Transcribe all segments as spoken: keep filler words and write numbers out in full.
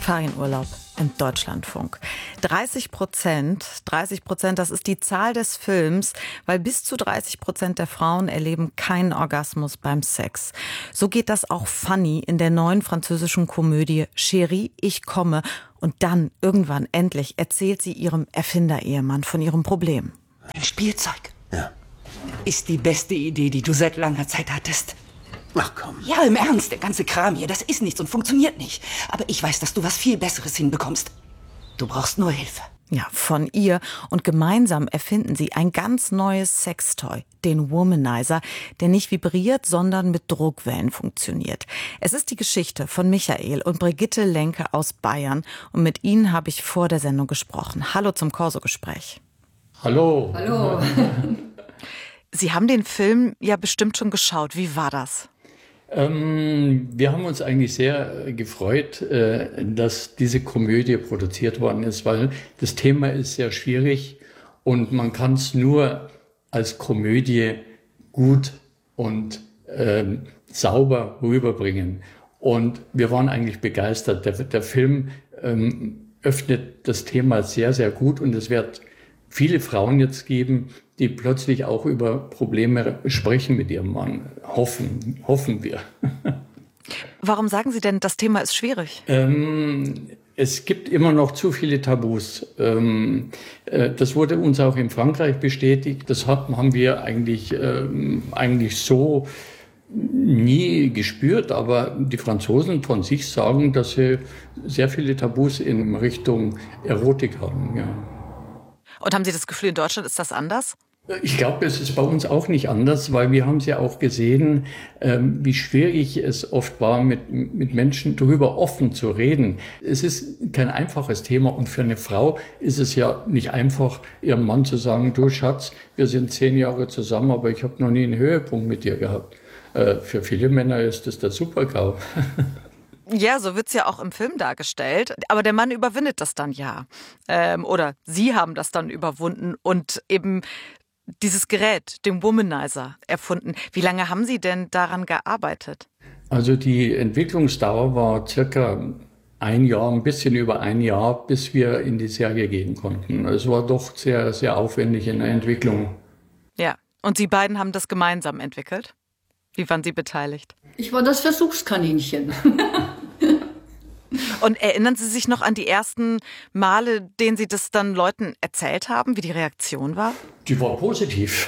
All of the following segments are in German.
Ferienurlaub im Deutschlandfunk. dreißig Prozent, dreißig Prozent, das ist die Zahl des Films, weil bis zu dreißig Prozent der Frauen erleben keinen Orgasmus beim Sex. So geht das auch Fanny in der neuen französischen Komödie Chérie, ich komme. Und dann, irgendwann, endlich, erzählt sie ihrem Erfinder-Ehemann von ihrem Problem. Ein Spielzeug? Ja. Ist die beste Idee, die du seit langer Zeit hattest. Ach komm. Ja, im Ernst, der ganze Kram hier, das ist nichts und funktioniert nicht. Aber ich weiß, dass du was viel Besseres hinbekommst. Du brauchst nur Hilfe. Ja, von ihr. Und gemeinsam erfinden sie ein ganz neues Sextoy, den Womanizer, der nicht vibriert, sondern mit Druckwellen funktioniert. Es ist die Geschichte von Michael und Brigitte Lenke aus Bayern. Und mit ihnen habe ich vor der Sendung gesprochen. Hallo zum Corso-Gespräch. Hallo. Hallo. Sie haben den Film ja bestimmt schon geschaut. Wie war das? Ähm, wir haben uns eigentlich sehr gefreut, äh, dass diese Komödie produziert worden ist, weil das Thema ist sehr schwierig und man kann es nur als Komödie gut und ähm, sauber rüberbringen. Und wir waren eigentlich begeistert. Der, der Film ähm, öffnet das Thema sehr, sehr gut und es wird viele Frauen jetzt geben, die plötzlich auch über Probleme sprechen mit ihrem Mann. Hoffen, hoffen wir. Warum sagen Sie denn, das Thema ist schwierig? Ähm, es gibt immer noch zu viele Tabus. Ähm, äh, das wurde uns auch in Frankreich bestätigt. Das haben, haben wir eigentlich, ähm, eigentlich so nie gespürt. Aber die Franzosen von sich sagen, dass sie sehr viele Tabus in Richtung Erotik haben. Ja. Und haben Sie das Gefühl, in Deutschland ist das anders? Ich glaube, es ist bei uns auch nicht anders, weil wir haben es ja auch gesehen, ähm, wie schwierig es oft war, mit, mit Menschen darüber offen zu reden. Es ist kein einfaches Thema und für eine Frau ist es ja nicht einfach, ihrem Mann zu sagen, du Schatz, wir sind zehn Jahre zusammen, aber ich habe noch nie einen Höhepunkt mit dir gehabt. Äh, für viele Männer ist das der Super-GAU. Ja, so wird's ja auch im Film dargestellt. Aber der Mann überwindet das dann ja. Ähm, oder Sie haben das dann überwunden und eben dieses Gerät, den Womanizer, erfunden. Wie lange haben Sie denn daran gearbeitet? Also die Entwicklungsdauer war circa ein Jahr, ein bisschen über ein Jahr, bis wir in die Serie gehen konnten. Es war doch sehr, sehr aufwendig in der Entwicklung. Ja, und Sie beiden haben das gemeinsam entwickelt? Wie waren Sie beteiligt? Ich war das Versuchskaninchen. Und erinnern Sie sich noch an die ersten Male, denen Sie das dann Leuten erzählt haben, wie die Reaktion war? Die war positiv.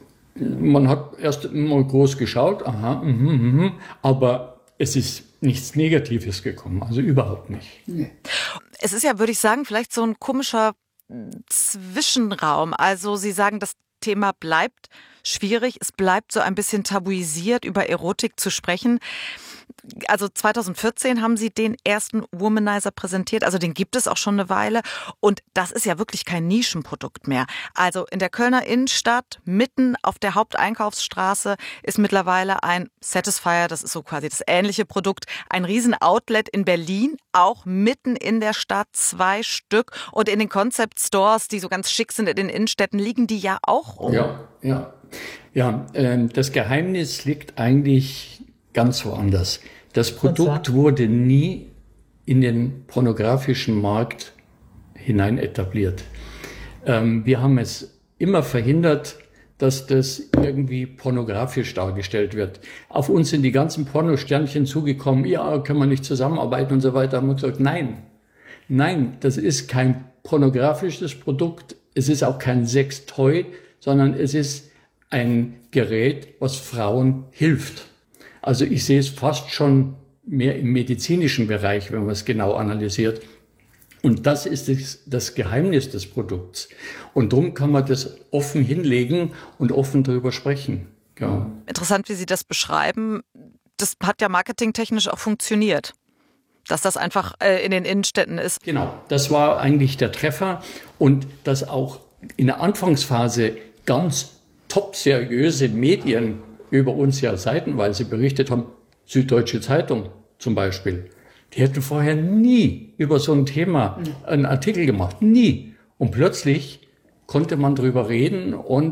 Man hat erst immer groß geschaut, aha, mh, mh, aber es ist nichts Negatives gekommen, also überhaupt nicht. Nee. Es ist ja, würde ich sagen, vielleicht so ein komischer Zwischenraum. Also Sie sagen, das Thema bleibt schwierig, es bleibt so ein bisschen tabuisiert, über Erotik zu sprechen. Also zweitausendvierzehn haben Sie den ersten Womanizer präsentiert, also den gibt es auch schon eine Weile und das ist ja wirklich kein Nischenprodukt mehr. Also in der Kölner Innenstadt, mitten auf der Haupteinkaufsstraße ist mittlerweile ein Satisfyer, das ist so quasi das ähnliche Produkt, ein Riesen-Outlet in Berlin, auch mitten in der Stadt, zwei Stück und in den Concept Stores, die so ganz schick sind in den Innenstädten, liegen die ja auch rum. Ja, ja. Ja, äh, das Geheimnis liegt eigentlich ganz woanders. Das Produkt wurde nie in den pornografischen Markt hinein etabliert. Ähm, wir haben es immer verhindert, dass das irgendwie pornografisch dargestellt wird. Auf uns sind die ganzen Pornosternchen zugekommen, ja, können wir nicht zusammenarbeiten und so weiter. Haben wir gesagt, nein, nein, das ist kein pornografisches Produkt, es ist auch kein Sextoy, sondern es ist ein Gerät, was Frauen hilft. Also ich sehe es fast schon mehr im medizinischen Bereich, wenn man es genau analysiert. Und das ist das, das Geheimnis des Produkts. Und darum kann man das offen hinlegen und offen darüber sprechen. Ja. Interessant, wie Sie das beschreiben. Das hat ja marketingtechnisch auch funktioniert. Dass das einfach äh, in den Innenstädten ist. Genau, das war eigentlich der Treffer. Und dass auch in der Anfangsphase ganz top seriöse Medien über uns ja seitenweise berichtet haben, Süddeutsche Zeitung zum Beispiel, die hätten vorher nie über so ein Thema einen Artikel gemacht, nie. Und plötzlich konnte man drüber reden und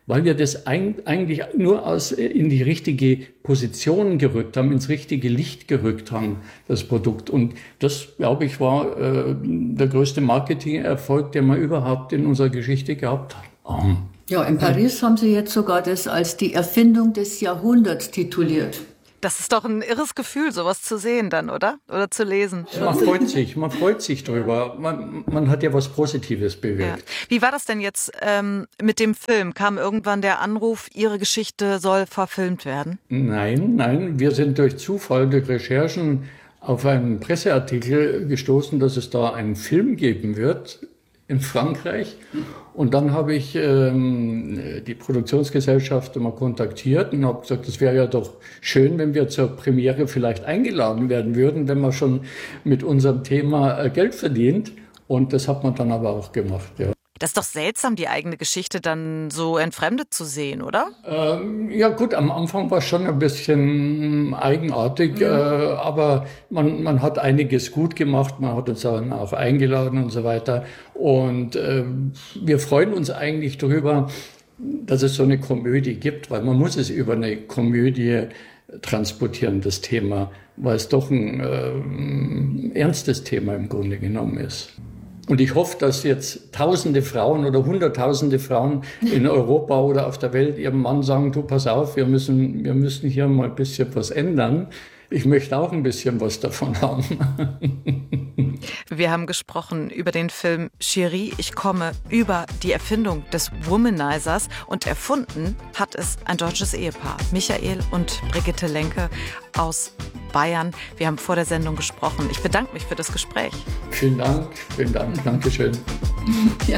weil wir das eigentlich nur aus, in die richtige Position gerückt haben, ins richtige Licht gerückt haben, das Produkt. Und das, glaube ich, war äh, der größte Marketingerfolg, den wir überhaupt in unserer Geschichte gehabt haben. Ja, in Paris haben Sie jetzt sogar das als die Erfindung des Jahrhunderts tituliert. Das ist doch ein irres Gefühl, sowas zu sehen dann, oder? Oder zu lesen. Man freut sich, man freut sich drüber. Man, man hat ja was Positives bewirkt. Ja. Wie war das denn jetzt ähm, mit dem Film? Kam irgendwann der Anruf, Ihre Geschichte soll verfilmt werden? Nein, nein. Wir sind durch Zufall, durch Recherchen auf einen Presseartikel gestoßen, dass es da einen Film geben wird in Frankreich. Und dann habe ich ähm, die Produktionsgesellschaft mal kontaktiert und habe gesagt, es wäre ja doch schön, wenn wir zur Premiere vielleicht eingeladen werden würden, wenn man schon mit unserem Thema äh, Geld verdient. Und das hat man dann aber auch gemacht, ja. Das ist doch seltsam, die eigene Geschichte dann so entfremdet zu sehen, oder? Ähm, ja gut, am Anfang war es schon ein bisschen eigenartig, ja. äh, aber man, man hat einiges gut gemacht, man hat uns dann auch eingeladen und so weiter. Und äh, wir freuen uns eigentlich darüber, dass es so eine Komödie gibt, weil man muss es über eine Komödie transportieren, das Thema, weil es doch ein äh, ernstes Thema im Grunde genommen ist. Und ich hoffe, dass jetzt tausende Frauen oder hunderttausende Frauen in Europa oder auf der Welt ihrem Mann sagen, du, pass auf, wir müssen, wir müssen hier mal ein bisschen was ändern. Ich möchte auch ein bisschen was davon haben. Wir haben gesprochen über den Film Chérie, ich komme, über die Erfindung des Womanizers. Und erfunden hat es ein deutsches Ehepaar, Michael und Brigitte Lenke aus Bayern. Wir haben vor der Sendung gesprochen. Ich bedanke mich für das Gespräch. Vielen Dank, vielen Dank, Dankeschön. Ja.